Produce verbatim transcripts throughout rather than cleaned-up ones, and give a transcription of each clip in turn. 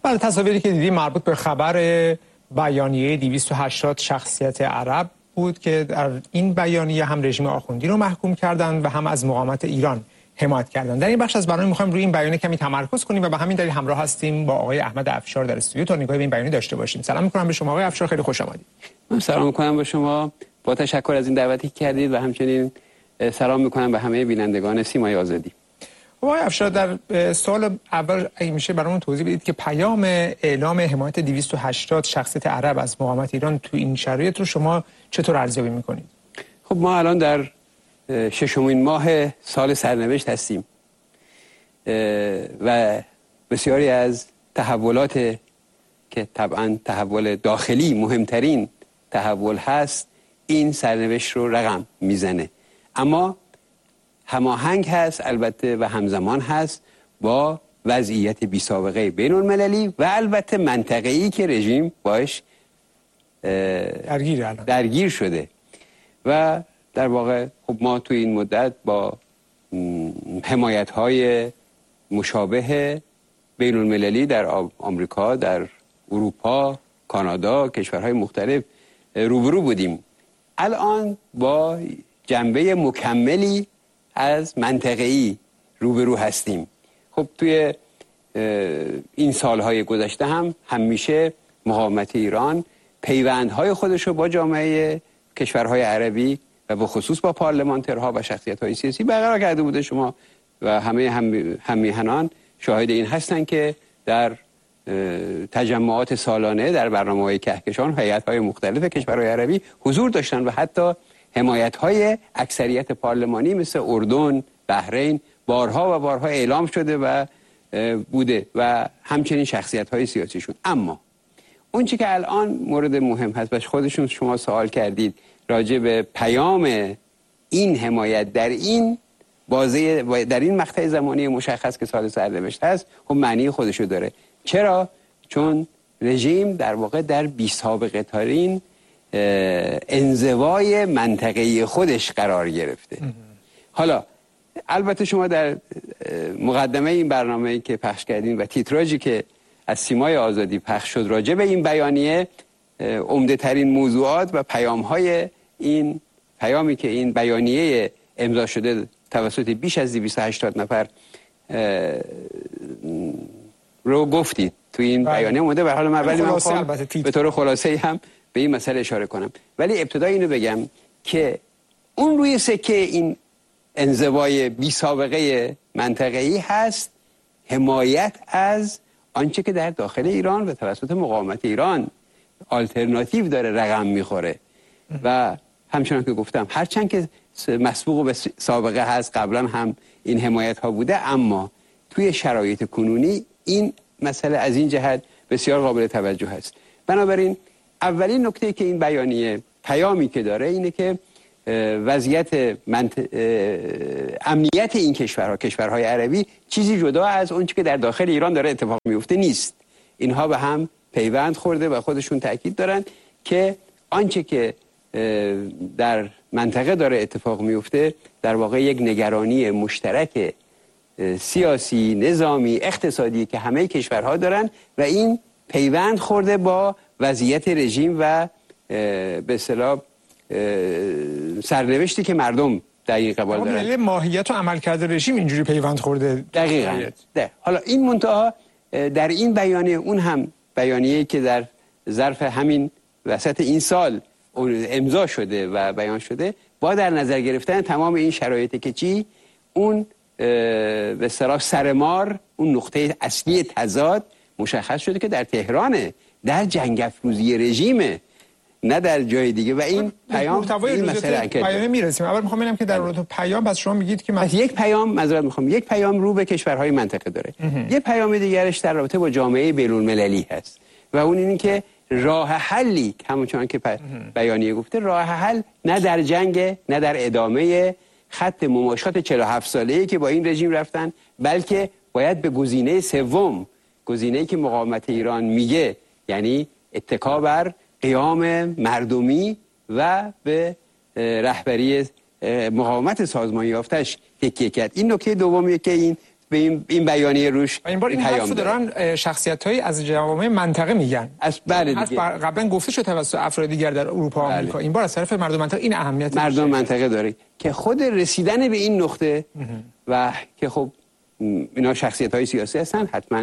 بله، تصاویری که دیدیم مربوط به خبر بیانیه دویست و هشتاد شخصیت عرب بود که در این بیانیه هم رژیم آخوندی رو محکوم کردن و هم از مقاومت ایران حمایت کردن. در این بخش از برنامه می‌خوایم روی این بیانیه کمی تمرکز کنیم و به همین دلیل همراه هستیم با آقای احمد افشار در استودیو تا نگاهی به این بیانیه داشته باشیم. سلام می‌کنم به شما آقای افشار، خیلی خوش آمدید. من سلام می‌کنم به شما، با تشکر از این دعوتی که کردید و همچنین سلام می‌کنم به همه بینندگان سیمای آزادی. آقای افشار، در سوال اول اگه میشه برامون توضیح بدید که پیام اعلام حمایت دویست و هشتاد شخصیت عرب از مقاومت ایران تو این شرایط رو شما چطور ارزیابی می‌کنید؟ خب ما الان در ششمین ماه سال سرنوشت هستیم و بسیاری از تحولات که طبعا تحول داخلی مهمترین تحول هست این سرنوشت رو رقم میزنه، اما هماهنگ هست البته و همزمان هست با وضعیت بی سابقه بین المللی و البته منطقه‌ای که رژیم باش درگیر, درگیر شده و در واقع خب ما توی این مدت با حمایت‌های مشابه بین المللی در آمریکا، در اروپا، کانادا، کشورهای مختلف روبرو بودیم. الان با جنبه مکملی از منطقه‌ای روبرو هستیم. خب توی این سالهای گذشته هم همیشه مقاومت ایران پیوندهای خودش رو با جامعه کشورهای عربی و به خصوص با پارلمانترها و شخصیت‌های سیاسی برقرار کرده بوده. شما و همه هم همیهنان شاهد این هستن که در تجمعات سالانه در برنامه‌های کهکشان هیئت‌های مختلف کشورهای عربی حضور داشتن و حتی حمایت‌های اکثریت پارلمانی مثل اردن، بحرین بارها و بارها اعلام شده و بوده و همچنین شخصیت‌های سیاسیشون. اما اون چی که الان مورد مهم هست و خودشون شما سوال کردید راجع به پیام این حمایت در این بازه در این مقطع زمانی مشخص که سال سرنوشت هست، خب معنی خودشو داره. چرا؟ چون رژیم در واقع در بی سابقه ترین انزوای منطقه‌ای خودش قرار گرفته. حالا البته شما در مقدمه این برنامه‌ای که پخش کردین و تیتراژی که از سیمای آزادی پخش شد راجع به این بیانیه، عمده ترین موضوعات و پیام‌های این پیامی که این بیانیه امضا شده توسط بیش از دویست و هشتاد نفر رو گفتید تو این بیانیه اومده. به حال من ولی من به طور خلاصه هم به این مسئله اشاره کنم، ولی ابتدا اینو بگم که اون روی سکه این انزوای بی سابقه منطقه‌ای هست حمایت از آنچه که در داخل ایران و توسط مقاومت ایران آلترناتیو داره رقم میخوره و همچنان که گفتم هرچند که مسبوق به سابقه هست قبلا هم این حمایت ها بوده، اما توی شرایط کنونی این مسئله از این جهت بسیار قابل توجه است. بنابراین اولین نکته که این بیانیه پیامی که داره اینه که وضعیت منت... امنیت این کشورها کشورهای عربی چیزی جدا از اون که در داخل ایران داره اتفاق میفته نیست. اینها به هم پیوند خورده و خودشون تاکید دارن که آنچه که در منطقه داره اتفاق میفته در واقع یک نگرانی مشترک سیاسی، نظامی، اقتصادی که همه کشورها دارن و این پیوند خورده با وضعیت رژیم و به اصطلاح سرنوشتی که مردم در این قبال دارن. یعنی ماهیت و عملکرد رژیم اینجوری پیوند خورده. دقیقاً. ده. حالا این منتها در این بیانیه، اون هم بیانیه‌ای که در ظرف همین وسط این سال امضا شده و بیان شده، با در نظر گرفتن تمام این شرایطی که چی اون به اصطلاح سرمار، اون نقطه اصلی تضاد مشخص شده که در تهرانه، در جنگ افروزی رژیمه، نه در جای دیگه و این پیام این مسئله اکد بیانیه میرسیم. اول میخوام ببینم که در رابطه پیام پس شما میگید که من... یک پیام معذرت میخوام یک پیام رو به کشورهای منطقه داره. یک پیام دیگرش در رابطه با جامعه بین‌المللی هست و اون اینه که راه حلی همونطور که بیانیه گفته راه حل نه در جنگ، نه در ادامه خط مماشات چهل و هفت ساله‌ای که با این رژیم رفتن، بلکه باید به گزینه سوم، گزینه‌ای که مقاومت ایران میگه، یعنی اتکا بر قیام مردمی و به رهبری مقاومت سازمان یافتش تکیه کرد. این نکته دومیه که این به این این بیانیه روش این بار این حرف دارن شخصیت‌هایی از جوامع منطقه میگن. از بله دیگه قبلا گفته شد توسط افراد دیگر در اروپا و آمریکا. این بار از طرف مردم منطقه این اهمیت مردم منطقه داره که خود رسیدن به این نقطه و که خب اینا شخصیت‌های سیاسی هستن، حتما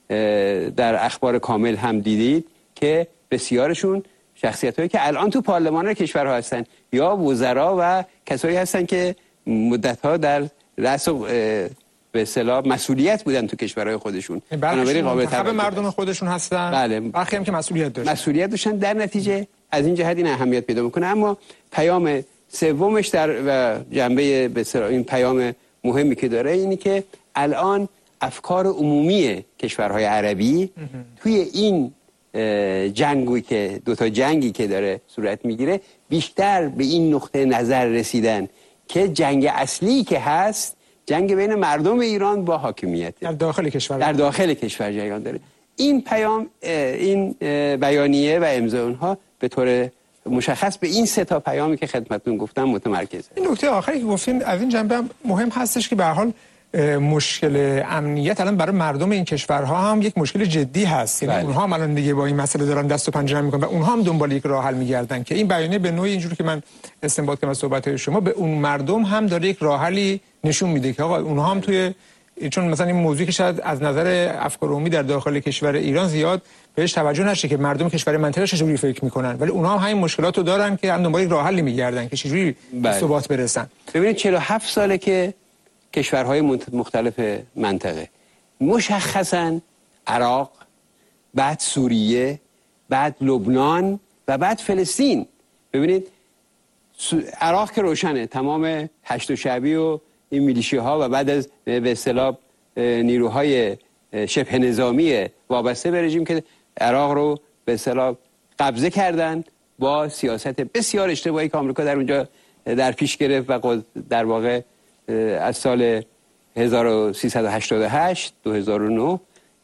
در اخبار کامل هم دیدید که بسیارشون شخصیت‌هایی که الان تو پارلمان کشورها هستن یا وزرا و کسایی هستن که مدت‌ها در رأس به اصطلاح مسئولیت بودن تو کشورهای خودشون، بنابراین قابل توجه مردم خودشون هستن. بله. برخی هم که مسئولیت داشتن مسئولیت داشتن در نتیجه از این جهت این اهمیت پیدا میکنه. اما پیام سومش در و جنبه به اصطلاح این پیام مهمی که داره اینی که الان افکار عمومی کشورهای عربی توی این جنگی که دو تا جنگی که داره صورت میگیره بیشتر به این نقطه نظر رسیدن که جنگ اصلی که هست جنگ بین مردم ایران با حاکمیت در داخل کشور در داخل کشور جریان داره. این پیام این بیانیه و امضای اونها به طور مشخص به این سه تا پیامی که خدمتتون گفتم متمرکزه. این نکته آخری که گفتین از این جنبه مهم هستش که به هر حال مشکل امنیت الان برای مردم این کشورها هم یک مشکل جدی هست. یعنی اونها هم الان دیگه با این مسئله دارن دست و پنجه نرم میکنن و اونها هم دنبال یک راه حل میگردن که این بیانیه به نوعی اینجوری که من استنباط کردم از صحبت‌های شما به اون مردم هم داره یک راه حلی نشون میده که آقا اونها هم توی چون مثلا این موضوعی که شاید از نظر افکار عمومی در داخل کشور ایران زیاد بهش توجه نشه که مردم کشور منطقه چجوری فکر میکنن، ولی اونها هم همین مشکلاتو دارن که هم دنبال یک راه حلی میگردن که چجوری به ثبات برسن. ببینید چهل و هفت ساله که کشورهای مختلف منطقه مشخصاً عراق، بعد سوریه، بعد لبنان و بعد فلسطین. ببینید عراق که روشنه، تمام هشت شعبی و این میلیشی ها و بعد از به اصطلاح نیروهای شبه نظامی وابسته به رژیم که عراق رو به اصطلاح قبضه کردن با سیاست بسیار اشتباهی که آمریکا در اونجا در پیش گرفت و در واقع از سال هزار و سیصد و هشتاد و هشت تا دو هزار و نه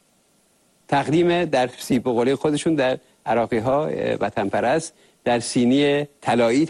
تقدیم در سیب و قله خودشون در عراقی ها وطن پرست در سینی طلایی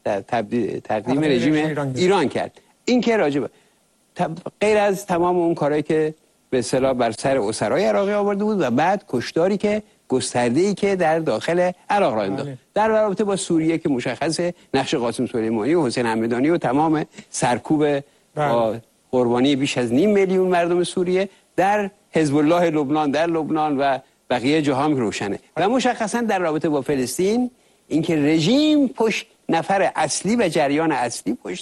تقدیم رژیم ایران, ایران کرد. این که راجبه غیر از تمام اون کارهایی که به اصطلاح بر سر اسرای عراقی آورده بود و بعد کشتاری که گسترده‌ای که در داخل عراق را انداخت. در رابطه با سوریه که مشخصه نقش قاسم سلیمانی و حسین همدانی و تمام سرکوب با قربانی بیش از نیم میلیون مردم سوریه در حزب الله لبنان در لبنان و بقیه جهان روشنه. و مشخصا در رابطه با فلسطین اینکه رژیم پشت نفر اصلی و جریان اصلی پشت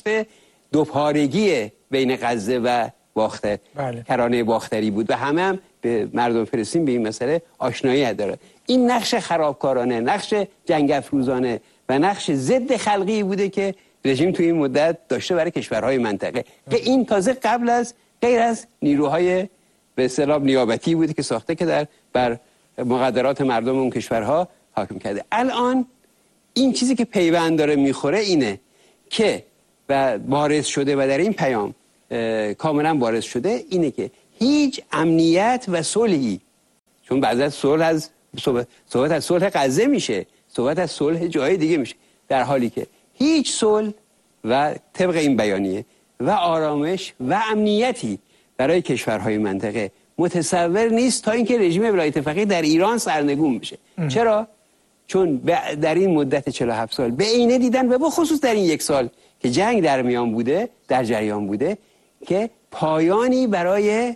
دوپارگی بین غزه و باختر بله. کرانه باختری بود و همه هم به مردم فلسطین به این مسئله آشنایی داره. این نقش خرابکارانه، نقش جنگ افروزانه و نقش ضد خلقی بوده که رژیم توی این مدت داشته برای کشورهای منطقه که این تازه قبل از غیر از نیروهای به اصطلاح نیابتی بوده که ساخته که در بر مقدرات مردم اون کشورها حاکم کرده. الان این چیزی که پیوند داره میخوره اینه که و بارز شده و در این پیام کاملا بارز شده اینه که هیچ امنیت و صلحی، چون بعضی از صلح از صحبت, صحبت از صلح غزه میشه، صحبت از صلح جای دیگه میشه، در حالی که هیچ صلح و طبق این بیانیه و آرامش و امنیتی برای کشورهای منطقه متصور نیست تا اینکه رژیم ولایت فقیه در ایران سرنگون بشه. ام. چرا؟ چون در این مدت چهل و هفت سال به عینه دیدن و به خصوص در این یک سال که جنگ در میان بوده، در جریان بوده، که پایانی برای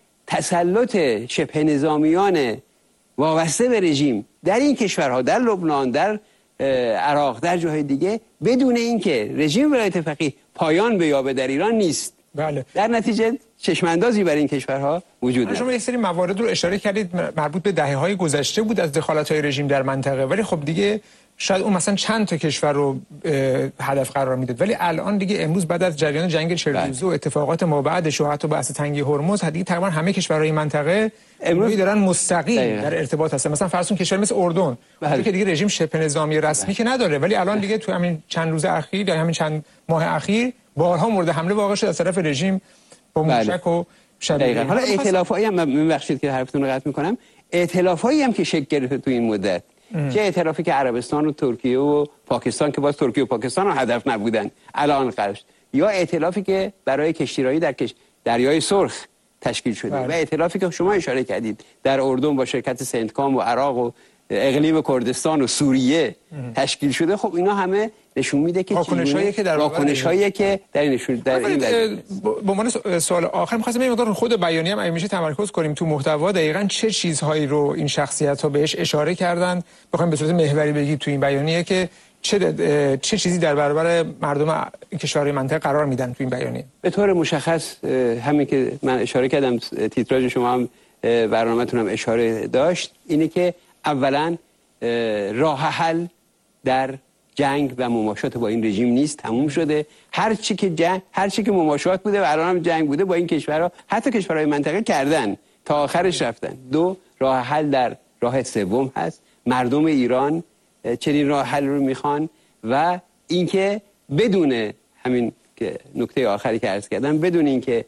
تسلط شبه نظامیان وابسته به رژیم در این کشورها، در لبنان، در عراق، در جاهای دیگه، بدون اینکه رژیم ولایت فقیه پایان بیابه در ایران نیست. بله. در نتیجه چشماندازی برای این کشورها وجود داره. شما یک سری موارد رو اشاره کردید مربوط به دهه‌های گذشته بود از دخالت‌های رژیم در منطقه، ولی خب دیگه شاید اون مثلا چند تا کشور رو هدف قرار میداد، ولی الان دیگه امروز بعد از جریان جنگ چهل روزه و اتفاقات ما بعدش و حتی بحث تنگی هرمز دیگه تقریبا همه کشورهای منطقه امروز دارن مستقیم دقیقا. در ارتباط هستن. مثلا فرض کن کشور مثل اردن که دیگه رژیم شبه نظامی رسمی که نداره، ولی الان دیگه تو همین چند روز اخیر یا همین چند ماه اخیر بارها مورد حمله واقع شد از طرف رژیم با موشک و شبیه. حالا ائتلافایی هم ببخشید که حرفتون رو قطع می‌کنم، ائتلافایی هم که شکل گرفته تو این مدت، چه ائتلافی که عربستان و ترکیه و پاکستان که باز ترکیه و پاکستان رو هدف نبودن الان قرار، یا ائتلافی که برای کشتیرانی در کش... دریای سرخ تشکیل شده بله. و ائتلافی که شما اشاره کردید در اردن با شرکت سنتکام و عراق و اقلیم کردستان و سوریه ام. تشکیل شده. خب اینا همه نشون میده که واکنش‌هایی که در واکنش‌هایی که در نشون در این به عنوان سوال آخر می‌خواستم یه مقدار خود بیانیه هم اگه میشه تمرکز کنیم تو محتوا، دقیقاً چه چیزهایی رو این شخصیت‌ها بهش اشاره کردن، بخوایم به صورت محوری بگید تو این بیانیه که چه چه چیزی در برابر مردم کشورهای منطقه قرار میدن تو این بیانیه؟ به طور مشخص همین که من اشاره کردم، تیتراژ شما هم برنامه‌تون هم اشاره داشت، اینه که اولا راه حل در جنگ و مماشات با این رژیم نیست، تموم شده. هر چی که جنگ، هر چی که مماشات بوده و الان هم جنگ بوده با این کشورها، حتی کشورهای منطقه کردن تا آخرش رفتن. دو، راه حل در راه سوم هست. مردم ایران چنین راه حل رو میخوان و اینکه بدون همین که نکته آخری که عرض کردم، بدون اینکه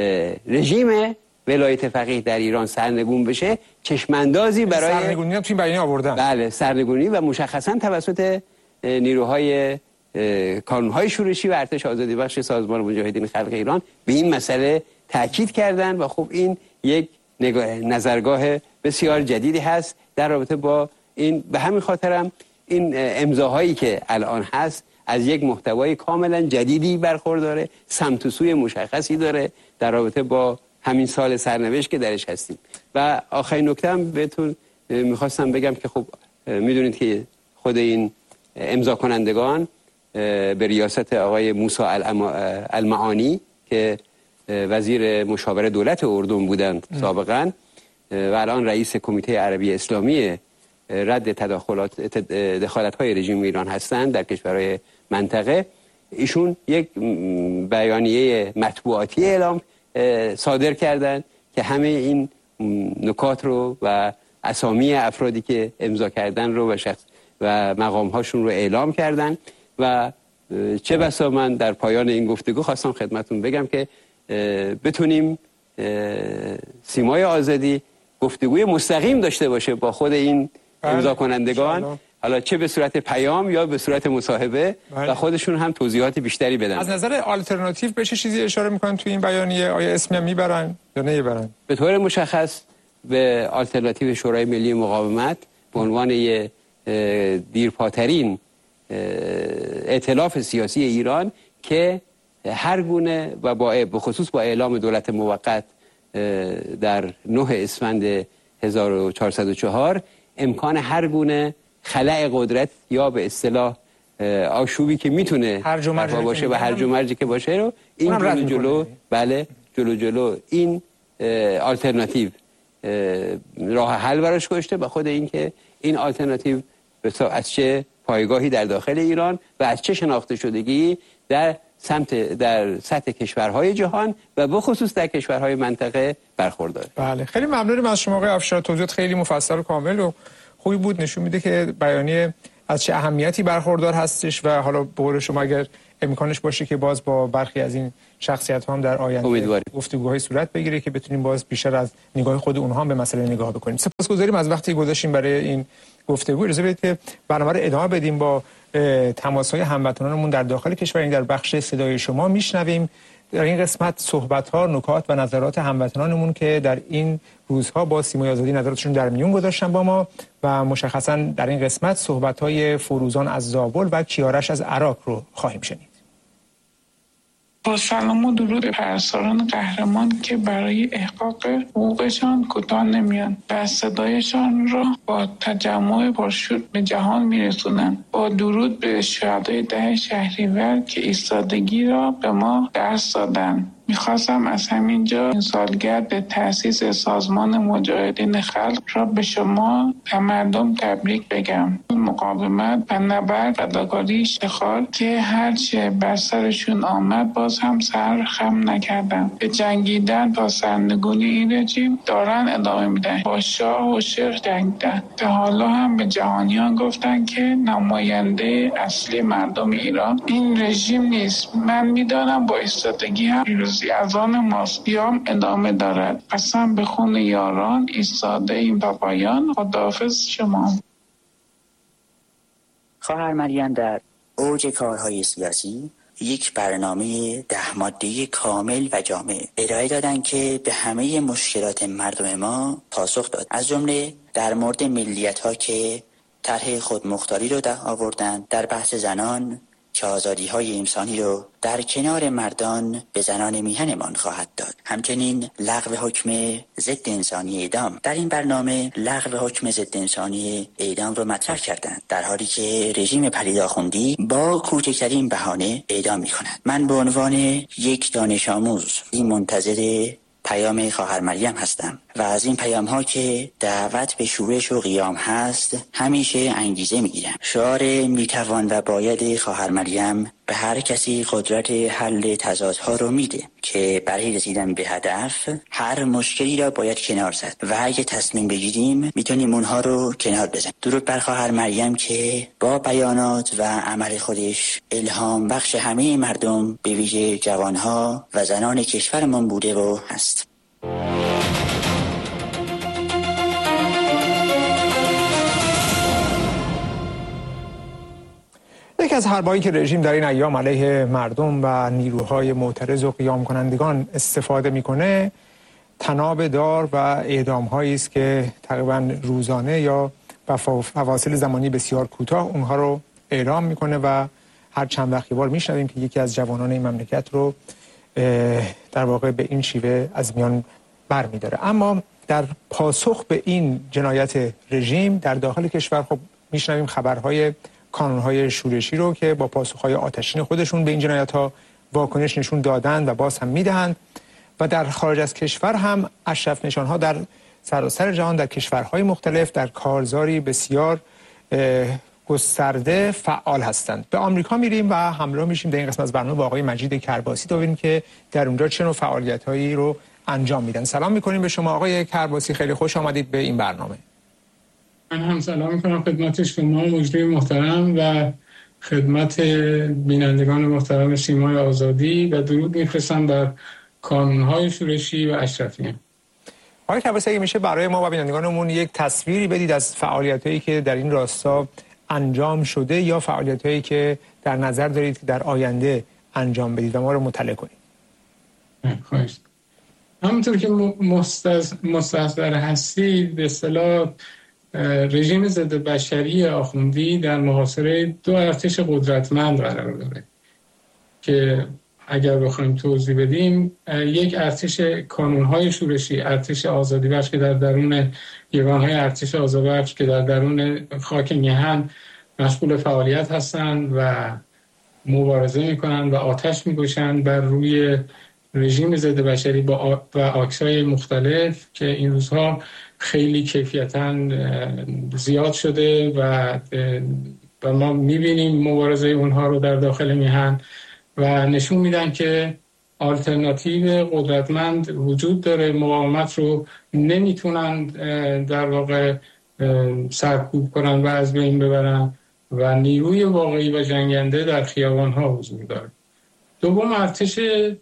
رژیم ولایت فقیه در ایران سرنگون بشه، چشماندازی برای سرنگونی هم تو این بیانیه آوردن. بله، سرنگونی و مشخصا توسط نیروهای کانونهای شورشی و ارتش آزادی بخش سازمان مجاهدین خلق ایران به این مسئله تاکید کردن و خب این یک نظرگاه بسیار جدیدی هست در رابطه با این. به همین خاطرم این امضاهایی که الان هست از یک محتوای کاملا جدیدی برخورداره، سمت و سوی مشخصی داره در رابطه با همین سال سرنوشت که درش هستیم. و آخرین نکته هم بهتون میخواستم بگم که خب میدونید که خود این امضا کنندگان به ریاست آقای موسی المعانی که وزیر مشاور دولت اردن بودند سابقا و الان رئیس کمیته عربی اسلامی رد تداخلات دخالت‌های رژیم ایران هستند در کشورهای منطقه، ایشون یک بیانیه مطبوعاتی اعلام صادر کردند که همه این نکات رو و اسامی افرادی که امضا کردن رو و شخص و مقام‌هاشون رو اعلام کردن. و چه بسا من در پایان این گفتگو خواستم خدمتون بگم که بتونیم سیمای آزادی گفتگوی مستقیم داشته باشه با خود این امضا کنندگان، حالا چه به صورت پیام یا به صورت مصاحبه، و خودشون هم توضیحات بیشتری بدن. از نظر آلترناتیو به چه چیزی اشاره میکنن توی این بیانیه؟ آیا اسمی هم میبرن یا نمیبرن؟ به طور مشخص به آلترناتیو شورای ملی مقاومت به عنوان یه دیرپاترین ائتلاف سیاسی ایران که هر گونه و با به خصوص با اعلام دولت موقت در نه اسفند هزار و چهارصد و چهار امکان هر گونه خلأ قدرت یا به اصطلاح آشوبی که میتونه هرج و مرج باشه و هرج و مرجی که باشه رو این جلو جلو بله جلو جلو این آلترناتیو راه حل براش گذاشته و خود این که این آلترناتیو از چه پایگاهی در داخل ایران و از چه شناخته شدگی در سمت در سطح کشورهای جهان و به خصوص در کشورهای منطقه برخورداره. بله، خیلی ممنونم از شما آقای افشار، توضیحات خیلی مفصل و کامل و خوبی بود، نشون میده که بیانیه از چه اهمیتی برخوردار هستش و حالا به قول شما اگر امکانش باشه که باز با برخی از این شخصیت ها هم در آینده گفتگوهای صورت بگیره که بتونیم باز بیشتر از نگاه خود اونها هم به مسئله نگاه بکنیم. سپاسگزاریم از وقتی گذاشتیم برای این گفتگو. اجازه بدید که برنامه رو ادامه بدیم با تماس‌های هموطنانمون در داخل کشور. این در بخش صدای شما میشنویم در این قسمت صحبت‌ها، نکات و نظرات هموطنانمون که در این روزها با سیمای آزادی نظراتشون در میون گذاشتن با ما و مشخصاً در این قسمت صحبت‌های فروزان از زابل و کیارش از عراق رو خواهیم شنید. با سلام و درود به پرستاران قهرمان که برای احقاق حقوقشان کوتاه نمیان و صدایشان را با تجمع پرشور به جهان میرسونند. با درود به شهدای ده شهریور که ایستادگی را به ما درس دادند. میخواستم از همینجا این سالگرد تأسیس سازمان مجاهدین خلق را به شما و مردم تبریک بگم. مقاومت و نبرد و فداکاری افتخار که هرچه بر سرشون آمد باز هم سر خم نکردن. به جنگیدن تا سرنگونی این رژیم دارن ادامه میدن. با شاه و شیخ جنگیدن. تا حالا هم به جهانیان گفتن که نماینده اصلی مردم ایران این رژیم نیست. من میدانم با ایستادگی هم پیروزی از آن ماسپیام ادامه دارد. قسم به خون یاران ایستاده این پایان. خداحافظ شما. خواهر مریم در اوج کارهای سیاسی یک برنامه ده ماده‌ای کامل و جامع ارائه دادن که به همه مشکلات مردم ما پاسخ داد. از جمله در مورد ملیت‌ها که طرح خودمختاری رو ده آوردن، در بحث زنان که آزادی‌های انسانی رو در کنار مردان به زنان میهنمان خواهد داد. همچنین لغو حکم ضد انسانی اعدام. در این برنامه لغو حکم ضد انسانی اعدام رو مطرح کردند، در حالی که رژیم پلید آخوندی با کوچکترین بهانه اعدام می‌کند. من به عنوان یک دانش آموز این منتظر پیام خواهر مریم هستم و از این پیام ها که دعوت به شورش و قیام هست همیشه انگیزه میگیرم. شعار میتوان و باید خواهر مریم به هر کسی قدرت حل تضادها رو میده که برای رسیدن به هدف هر مشکلی را باید کنار زد و اگه تصمیم بگیریم میتونیم اونها رو کنار بزنیم. درود بر خواهر مریم که با بیانات و عمل خودش الهام بخش همه مردم به ویژه جوانها و زنان کشورمان بوده و هست. یکی از حربایی که رژیم در این ایام علیه مردم و نیروهای معترض و قیام کنندگان استفاده میکنه طناب دار و اعدام هایی است که تقریبا روزانه یا با فواصل زمانی بسیار کوتاه اونها رو اعلام میکنه و هر چند وقت بار میشنویم که یکی از جوانان این مملکت رو در واقع به این شیوه از میان برمیداره. اما در پاسخ به این جنایت رژیم در داخل کشور خب میشنویم خبرهای کانونهای شورشی رو که با پاسخهای آتشین خودشون به این جنایت‌ها واکنش نشون دادند و باز هم میدهند و در خارج از کشور هم اشرف نشان‌ها در سراسر جهان در کشورهای مختلف در کارزاری بسیار گسترده فعال هستند. به آمریکا میریم و همراه میشیم در این قسمت از برنامه با آقای مجید کرباسی تا ببینیم که در اونجا چه نوع فعالیت‌هایی رو انجام میدن. سلام میکنیم به شما آقای کرباسی، خیلی خوش آمدید به این برنامه. من هم سلام میکنم خدمت شما مجری محترم و خدمت بینندگان محترم سیمای آزادی و درود میفرستم بر کانونهای شورشی و اشرفیان. آقای کرباسی اگه میشه برای ما و بینندگانمون یک تصویری بدید از فعالیت‌هایی که در این راستا انجام شده یا فعالیت‌هایی که در نظر دارید که در آینده انجام بدید و ما رو مطلع کنید. خواهش. همونطور که مستحضر هستید به اصطلاح رژیم ضد بشری آخوندی در محاصره دو ارتش قدرتمند قرار داره که اگر بخوایم توضیح بدیم یک ارتش کانونهای شورشی، ارتش آزادی بخش که در درون یگانهای ارتش آزادی بخش که در درون خاک میهن مشغول فعالیت هستند و مبارزه میکنن و آتش میکشن بر روی رژیم ضد بشری با و آکسای مختلف که این روزها خیلی کیفیتاً زیاد شده و و ما میبینیم مبارزه اونها رو در داخل میهن و نشون میدن که آلترناتیو قدرتمند وجود داره. مقاومت رو نمیتونن در واقع سرکوب کنن و از بین ببرن و نیروی واقعی و جنگنده در خیابان‌ها حضور داره. دوم ارتش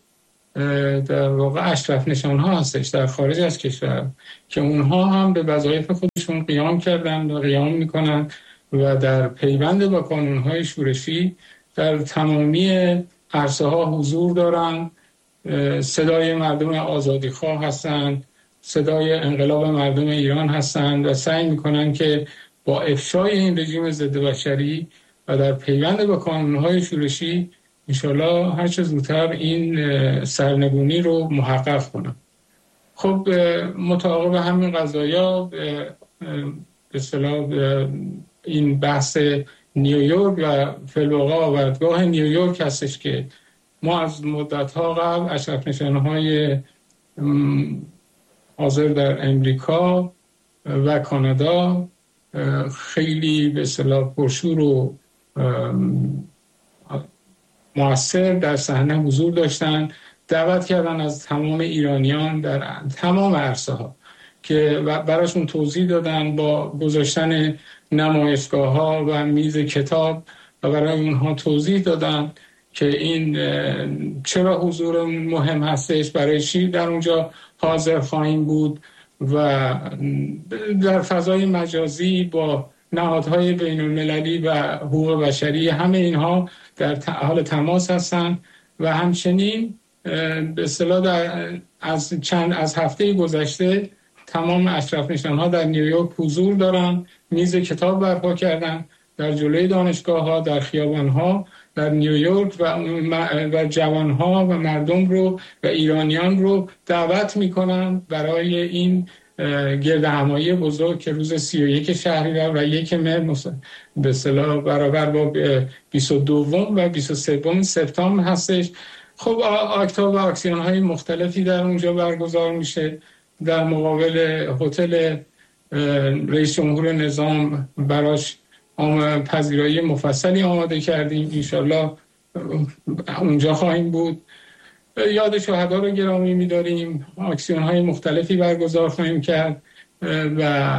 در واقع اشرف نشان ها هستش در خارج از کشور که اونها هم به وظایف خودشون قیام کردن و قیام میکنن و در پیوند با کانونهای شورشی در تمامی عرصه ها حضور دارن، صدای مردم آزادی خواه هستند، صدای انقلاب مردم ایران هستند و سعی میکنن که با افشای این رژیم ضد بشری و در پیوند با کانونهای شورشی انشالله هر چه زودتر این سرنگونی رو محقق کنم. خب متعاقب همین قضایا به اصطلاح این بحث نیویورک و فی‌الواقع آوردگاه نیویورک هستش که ما از مدت‌ها قبل اشرف نشانه‌های حاضر در امریکا و کانادا خیلی به اصطلاح پرشور و مؤثر در صحنه حضور داشتن، دعوت کردن از تمام ایرانیان در تمام عرصه‌ها که براشون توضیح دادن با گذاشتن نمایشگاه‌ها و میز کتاب و برای اونها توضیح دادن که این چرا حضور مهم هستش، برای چی در اونجا حاضر خواهیم بود و در فضای مجازی با نهادهای بین المللی و حقوق بشری، همه اینها در حال تماس هستند و همچنین به اصطلاح در از چند از هفته گذشته تمام اشرف نشان‌ها در نیویورک حضور دارن، میز کتاب برپا کردن در جلوی دانشگاه‌ها، در خیابان‌ها در نیویورک و و جوان‌ها و مردم رو و ایرانیان رو دعوت می‌کنن برای این گردهمایی بزرگ که روز سی و یک شهریور و یک مهر به اصطلاح برابر با بیست و دو و بیست و سه سپتامبر هستش. خب آکتا و اکسیون‌های مختلفی در اونجا برگزار میشه. در مقابل هتل رئیس جمهور نظام براش پذیرایی مفصلی آماده کردیم، انشالله اونجا خواهیم بود. یاد شهدا رو گرامی می‌داریم، اکسیون‌های مختلفی برگزار خواهیم کرد و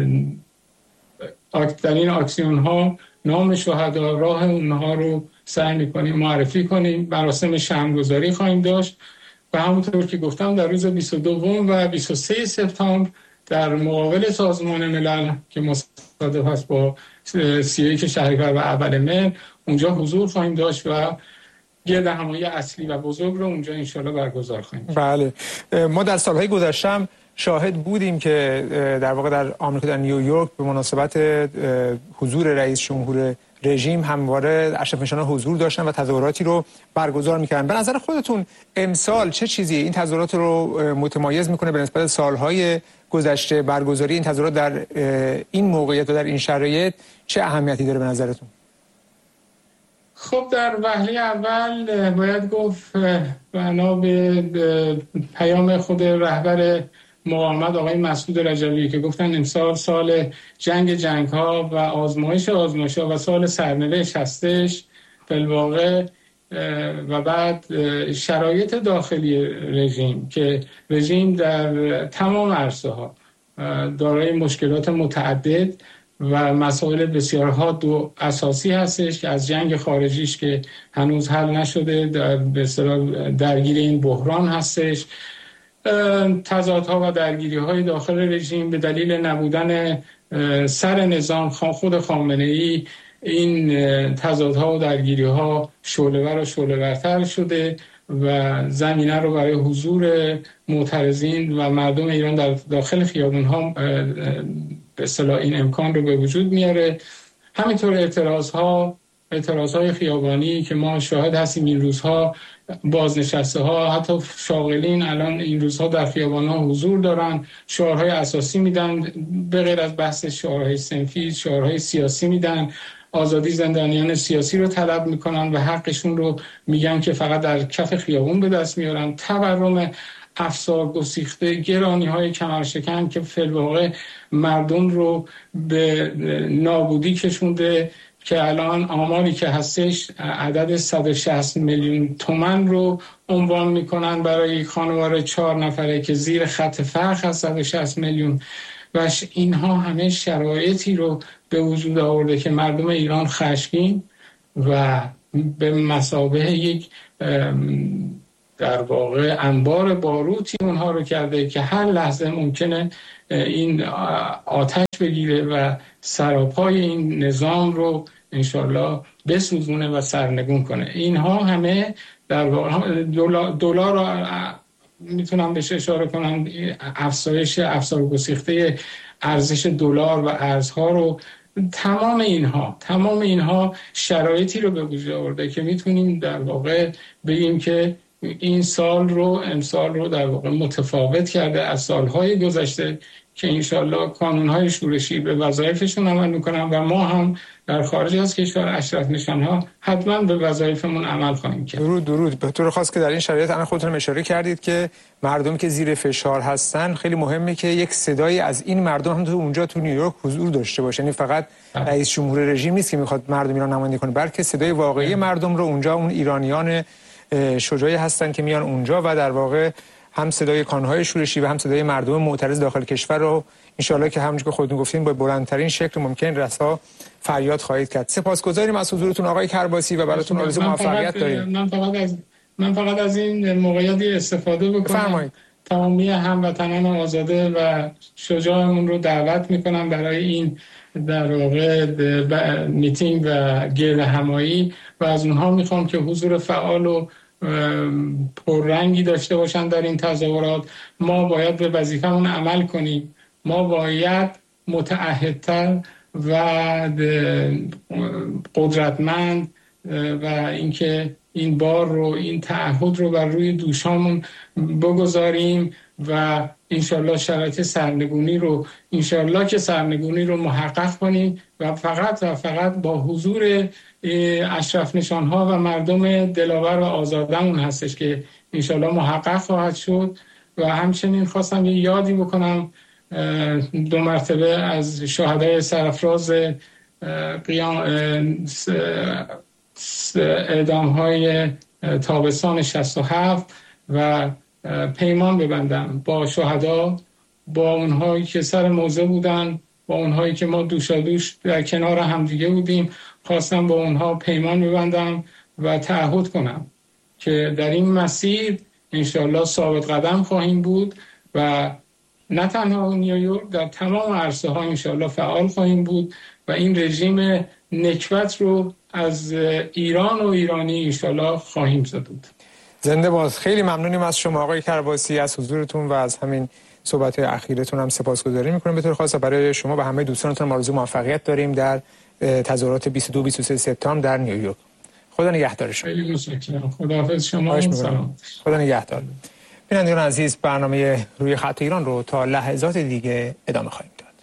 در این اکسیون‌ها نام شهدا، راه اونها رو سعی می‌کنیم معرفی کنیم. مراسم شمع‌گذاری خواهیم داشت و همونطور که گفتم در روز بیست و دو و بیست و سه سپتامبر در مقابل سازمان ملل که مصادف است با سی و یک شهریور و اول مهر اونجا حضور خواهیم داشت و گردهمایی اصلی و بزرگ رو اونجا انشالله برگزار خواهیم. بله، ما در سالهای گذشته شاهد بودیم که در واقع در آمریکا در نیویورک به مناسبت حضور رئیس جمهور رژیم همواره اشرف نشان‌ها حضور داشتن و تظاهراتی رو برگزار می‌کردن. به نظر خودتون امسال چه چیزی این تظاهرات رو متمایز می‌کنه به نسبت سالهای گذشته؟ برگزاری این تظاهرات در این موقعیت و در این شرایط چه اهمیتی داره به نظرتون؟ خب در وهله اول باید گفت بنا به پیام خود رهبر مقاومت آقای مسعود رجوی که گفتن امسال سال جنگ جنگ ها و آزمایش آزمایش ها و سال سرنوشت هستش بالواقع، و بعد شرایط داخلی رژیم که رژیم در تمام عرصه ها دارای مشکلات متعدد و مسائل بسیارها دو اساسی هستش که از جنگ خارجیش که هنوز حل نشده در به اصطلاح درگیر این بحران هستش، تضادها و درگیری‌های داخل رژیم به دلیل نبودن سر نظام خود خامنه‌ای، این تضادها و درگیری‌ها شعله‌ور و شعله‌ورتر شده و زمینه رو برای حضور معترضین و مردم ایران در داخل خیابان‌ها به اصطلاح این امکان رو به وجود میاره. همینطور اعتراض‌ها اعتراض‌های خیابانی که ما شاهد هستیم این روزها، بازنشسته ها حتی شاغلین الان این روزها در خیابان‌ها حضور دارن، شعارهای اساسی میدن، به غیر از بحث شعارهای صنفی شعارهای سیاسی میدن، آزادی زندانیان سیاسی رو طلب میکنن و حقشون رو میگن که فقط در کف خیابون به دست میارن. تورم افسار گسیخته، گرانی‌های کمرشکن که فی الواقع مردم رو به نابودی کشونده که الان آماری که هستش عدد صد و شصت میلیون تومان رو عنوان میکنن برای یک خانواده چهار نفره که زیر خط فقر هست صد و شصت میلیون و اینها همه شرایطی رو به وجود آورده که مردم ایران خشمگین و به مثابه یک در واقع انبار باروتی اونها رو کرده که هر لحظه ممکنه این آتش بگیره و سراپای این نظام رو انشالله بسوزونه و سرنگون کنه. اینها همه در واقع دلار, دلار رو میتونم بهش اشاره کنم، افزایش افزار گسیخته ارزش دلار و ارزها رو، تمام اینها تمام اینها شرایطی رو به وجود آورده که میتونیم در واقع بگیم که این سال رو امسال رو در واقع متفاوت کرده از سالهای گذشته که انشالله کانونهای شورشی به وظایفشون عمل میکنن و ما هم در خارج از کشور اشرف نشانها حتما به وظایفمون عمل خواهیم کرد. درود درود. به طور خاص که در این شرایط الان خودتون اشاره کردید که مردم که زیر فشار هستن خیلی مهمه که یک صدایی از این مردم هم تو اونجا تو نیویورک حضور داشته باشه. یعنی فقط رئیس جمهور رژیم نیست که میخواد مردم ایران نمایندگی کنه، بلکه صدای واقعی مردم رو اونجا اون ایرانیان شجاعی هستن که میان اونجا و در واقع هم صدای کانونهای شورشی و هم صدای مردم معترض داخل کشور رو انشالله که همونجوری که خودتون گفتین با بلندترین شکل ممکن رسا فریاد خواهید کرد. سپاسگزاریم از حضورتون آقای کرباسی و براتون آرزوی موفقیت داریم. من فقط از من فقط از این موقعیتی استفاده بکنم. فرمایید. تمامی هموطنان آزاده و شجاعمون رو دعوت میکنم برای این در واقع میتینگ و گرد همایی و از اونها میخوام که حضور فعال و پررنگی داشته باشن در این تظاهرات. ما باید به وظیفمون عمل کنیم، ما باید متعهدتر و قدرتمند و اینکه این بار رو، این تعهد رو بر روی دوشامون بگذاریم و انشالله شرایط سرنگونی رو انشالله که سرنگونی رو محقق کنیم و فقط و فقط با حضور اشرف نشانها و مردم دلاور و آزادمون هستش که انشالله محقق خواهد شد. و همچنین خواستم یه یادی بکنم دو مرتبه از شهدای سرافراز قیام اعدام های تابستان شصت و هفت و پیمان ببندم با شهدا، با اونهایی که سر موضع بودن، با اونهایی که ما دوشادوش در کنار همدیگه بودیم. خواستم با اونها پیمان ببندم و تعهد کنم که در این مسیر انشالله ثابت قدم خواهیم بود و نه تنها نیویورک، در تمام عرصه ها انشالله فعال خواهیم بود و این رژیم نکبت رو از ایران و ایرانی انشالله خواهیم زدود. زنده باز. خیلی ممنونیم از شما آقای کرباسی، از حضورتون و از همین صحبت‌های اخیرتون هم سپاسگزاری می‌کنیم. به طور خاص برای شما و همه دوستانتون آرزوی موفقیت داریم در تظاهرات بیست و دو بیست و سه سپتامبر در نیویورک. خدا نگهدار شما. خیلی متشکرم. خداحافظ شما. سلام. خدا نگهدار. بینندگان عزیز، برنامه روی خط ایران رو تا لحظات دیگه ادامه خواهیم داد.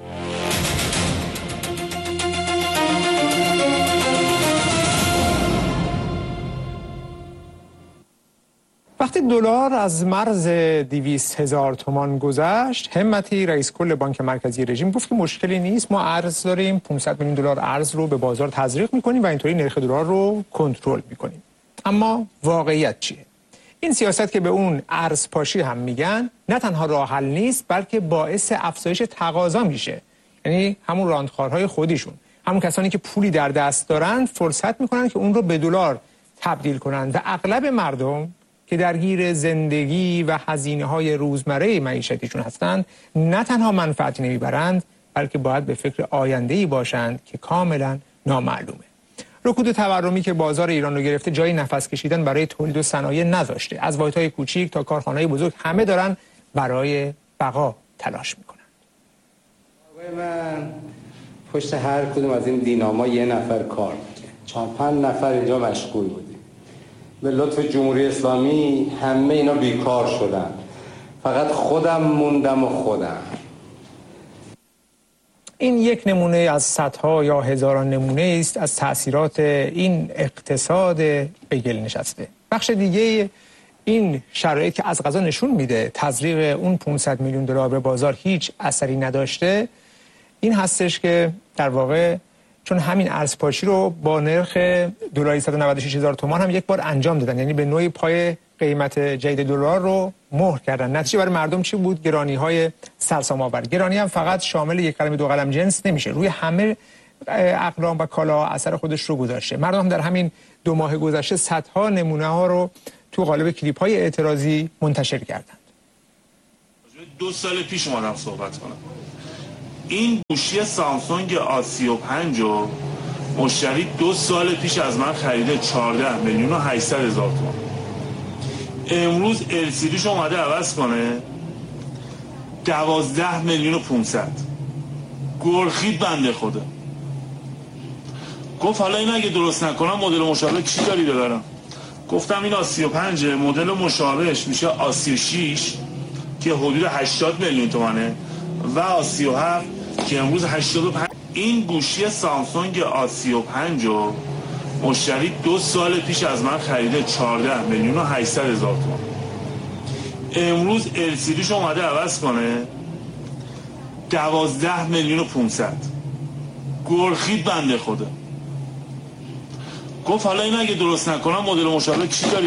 وقتی دلار از مرز دویست هزار تومان گذشت، همتی رئیس کل بانک مرکزی رژیم گفت که مشکلی نیست، ما ارز داریم، پانصد میلیون دلار ارز رو به بازار تزریق میکنیم و اینطوری نرخ دلار رو کنترل میکنیم. اما واقعیت چیه؟ این سیاست که به اون ارز پاشی هم میگن، نه تنها راه حل نیست بلکه باعث افزایش تقاضا میشه. یعنی همون راندخوارهای خودشون، همون کسانی که پولی در دست دارن فرصت میکنن که اون رو به دلار تبدیل کنن و اغلب مردم که درگیر زندگی و هزینه‌های روزمره معیشتیشون هستند نه تنها منفعتی نمیبرند بلکه باید به فکر آینده‌ای باشند که کاملا نامعلومه. رکود تورمی که بازار ایران رو گرفته جای نفس کشیدن برای تولید و صنایع نذاشته. از واحدهای کوچیک تا کارخانه‌های بزرگ همه دارن برای بقا تلاش میکنن. آقای من پشت هر کدوم از این دیناما یه نفر کار میکنه. چهار پنج نفر اینجا مشغول بودیم. به لطف جمهوری اسلامی همه اینا بیکار شدن. فقط خودم موندم و خودم. این یک نمونه از صدها یا هزاران نمونه است از تأثیرات این اقتصاد به گل نشسته. بخش دیگه این شرایط که از قضا نشون میده تزریق اون پانصد میلیون دلار به بازار هیچ اثری نداشته، این هستش که در واقع چون همین ارزپاشی رو با نرخ دلاری صد و نود و شش هزار تومان هم یک بار انجام دادن، یعنی به نوعی پای قیمت جدید دلار رو مهر کردن. نتیجه برای مردم چی بود؟ گرانی های سرسام آور. گرانی هم فقط شامل یک قلم دو قلم جنس نمیشه، روی همه اقلام و کالا اثر خودش رو گذاشته. مردم هم در همین دو ماه گذشته صدها نمونه ها رو تو قالب کلیپ های اعتراضی منتشر کردند. دو سال پیش اومدم صحبت کنم. این گوشی سامسونگ آ سی و پنج رو مشتری دو سال پیش از من خریده چهارده میلیون و هشتصد هزار تومان. امروز ال سی دیش اومده عوض کنه دوازده میلیون و پانصد. گرخید بنده خوده. گفت حالا این اگه درست نکنم مدل مشابه چی داری دارم؟ گفتم این آ سی و پنج مدل مشابهش میشه آ سی و شش که حدود هشتاد میلیون تومانه و آ سی و هفت که امروز هشتاد و پنج. این گوشی سامسونگ آ سی و پنج رو مشتری دو سال پیش از من خریده چهارده میلیون و هشتصد هزار تومان. امروز ال سی دیش اومده عوض کنه دوازده میلیون و پانصد. گرخید بنده خوده. گفت حالا این اگه درست نکنم مدل مشابه چی داری؟